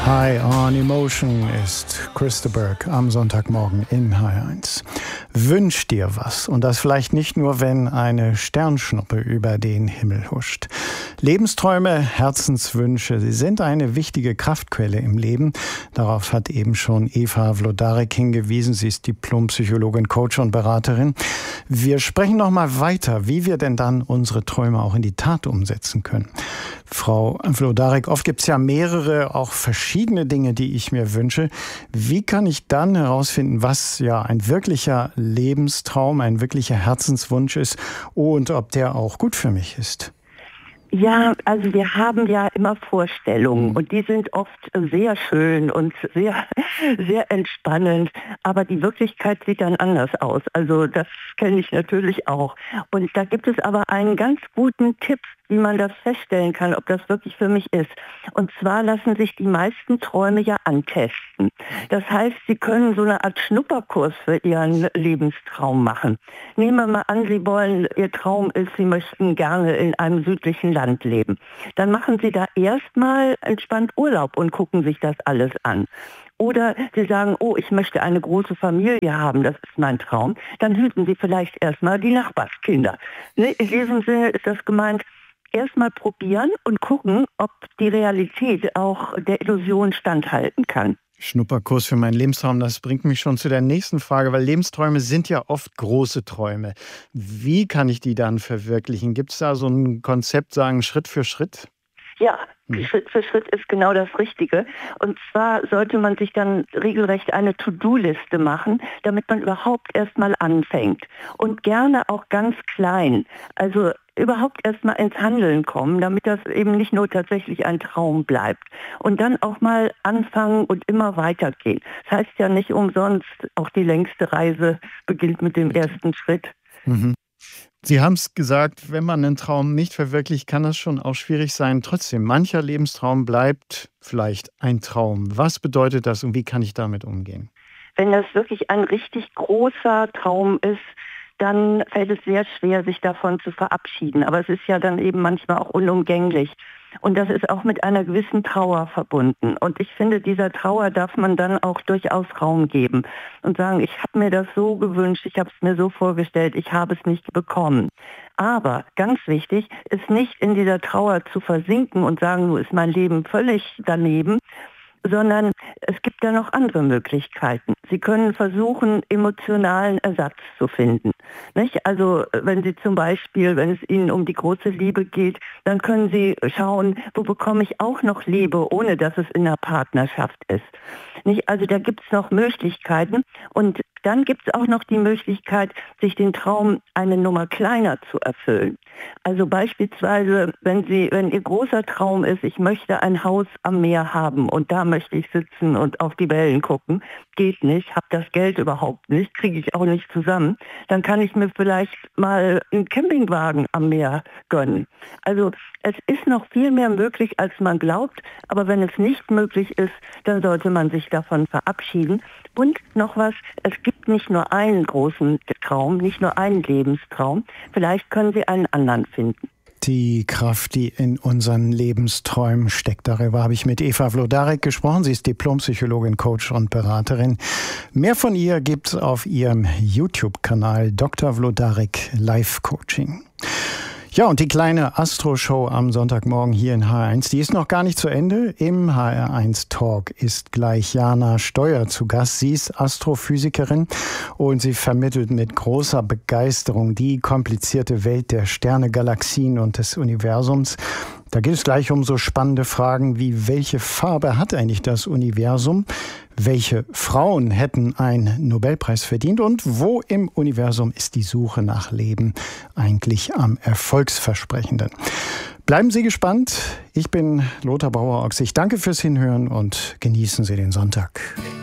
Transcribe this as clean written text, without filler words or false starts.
High on Emotion ist Chris de Burgh am Sonntagmorgen in HR1. Wünsch dir was und das vielleicht nicht nur, wenn eine Sternschnuppe über den Himmel huscht. Lebensträume, Herzenswünsche, sie sind eine wichtige Kraftquelle im Leben. Darauf hat eben schon Eva Wlodarek hingewiesen. Sie ist Diplompsychologin, Coach und Beraterin. Wir sprechen noch mal weiter, wie wir denn dann unsere Träume auch in die Tat umsetzen können. Frau Wlodarek, oft gibt es ja mehrere, auch verschiedene Dinge, die ich mir wünsche. Wie kann ich dann herausfinden, was ja ein wirklicher Lebenstraum, ein wirklicher Herzenswunsch ist und ob der auch gut für mich ist? Ja, also wir haben ja immer Vorstellungen und die sind oft sehr schön und sehr, sehr entspannend, aber die Wirklichkeit sieht dann anders aus. Also das kenne ich natürlich auch. Und da gibt es aber einen ganz guten Tipp, wie man das feststellen kann, ob das wirklich für mich ist. Und zwar lassen sich die meisten Träume ja antesten. Das heißt, Sie können so eine Art Schnupperkurs für Ihren Lebenstraum machen. Nehmen wir mal an, Ihr Traum ist, Sie möchten gerne in einem südlichen Land leben. Dann machen Sie da erstmal entspannt Urlaub und gucken sich das alles an. Oder Sie sagen, oh, ich möchte eine große Familie haben, das ist mein Traum. Dann hüten Sie vielleicht erstmal die Nachbarskinder. In diesem Sinne ist das gemeint, erstmal probieren und gucken, ob die Realität auch der Illusion standhalten kann. Schnupperkurs für meinen Lebenstraum, das bringt mich schon zu der nächsten Frage, weil Lebensträume sind ja oft große Träume. Wie kann ich die dann verwirklichen? Gibt es da so ein Konzept, sagen Schritt für Schritt? Ja, Schritt für Schritt ist genau das Richtige. Und zwar sollte man sich dann regelrecht eine To-Do-Liste machen, damit man überhaupt erstmal anfängt. Und gerne auch ganz klein. Also überhaupt erstmal ins Handeln kommen, damit das eben nicht nur tatsächlich ein Traum bleibt. Und dann auch mal anfangen und immer weitergehen. Das heißt ja nicht umsonst, auch die längste Reise beginnt mit dem ersten Schritt. Mhm. Sie haben es gesagt, wenn man einen Traum nicht verwirklicht, kann das schon auch schwierig sein. Trotzdem, mancher Lebenstraum bleibt vielleicht ein Traum. Was bedeutet das und wie kann ich damit umgehen? Wenn das wirklich ein richtig großer Traum ist, dann fällt es sehr schwer, sich davon zu verabschieden. Aber es ist ja dann eben manchmal auch unumgänglich. Und das ist auch mit einer gewissen Trauer verbunden. Und ich finde, dieser Trauer darf man dann auch durchaus Raum geben und sagen, ich habe mir das so gewünscht, ich habe es mir so vorgestellt, ich habe es nicht bekommen. Aber ganz wichtig ist nicht in dieser Trauer zu versinken und sagen, nun ist mein Leben völlig daneben, sondern es gibt da noch andere Möglichkeiten. Sie können versuchen, emotionalen Ersatz zu finden. Nicht? Also wenn Sie zum Beispiel, wenn es Ihnen um die große Liebe geht, dann können Sie schauen, wo bekomme ich auch noch Liebe, ohne dass es in einer Partnerschaft ist. Nicht? Also da gibt es noch Möglichkeiten und dann gibt es auch noch die Möglichkeit, sich den Traum eine Nummer kleiner zu erfüllen. Also beispielsweise, wenn Ihr großer Traum ist, ich möchte ein Haus am Meer haben und da möchte ich sitzen und auf die Wellen gucken, geht nicht, habe das Geld überhaupt nicht, kriege ich auch nicht zusammen, dann kann ich mir vielleicht mal einen Campingwagen am Meer gönnen. Also es ist noch viel mehr möglich, als man glaubt, aber wenn es nicht möglich ist, dann sollte man sich davon verabschieden. Und noch was, es gibt nicht nur einen großen Traum, nicht nur einen Lebenstraum, vielleicht können Sie einen anderen finden. Die Kraft, die in unseren Lebensträumen steckt. Darüber habe ich mit Eva Wlodarek gesprochen. Sie ist Diplompsychologin, Coach und Beraterin. Mehr von ihr gibt es auf ihrem YouTube-Kanal Dr. Wlodarek Life Coaching. Ja, und die kleine Astro-Show am Sonntagmorgen hier in HR1, die ist noch gar nicht zu Ende. Im HR1 Talk ist gleich Jana Steuer zu Gast. Sie ist Astrophysikerin und sie vermittelt mit großer Begeisterung die komplizierte Welt der Sterne, Galaxien und des Universums. Da geht es gleich um so spannende Fragen wie, welche Farbe hat eigentlich das Universum? Welche Frauen hätten einen Nobelpreis verdient? Und wo im Universum ist die Suche nach Leben eigentlich am erfolgsversprechenden? Bleiben Sie gespannt. Ich bin Lothar Bauer-Ochs. Ich danke fürs Hinhören und genießen Sie den Sonntag.